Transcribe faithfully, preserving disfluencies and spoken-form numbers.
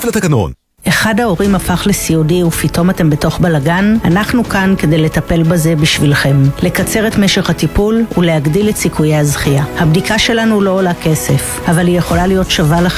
כפוף לתקנון. אחד ההורים הפך לסיעודי ופתאום אתם בתוך בלגן, אנחנו כאן כדי לטפל בזה בשבילכם. לקצר את משך הטיפול ולהגדיל את סיכויי הזכייה. הבדיקה שלנו לא עולה כסף, אבל היא יכולה להיות שווה לכם.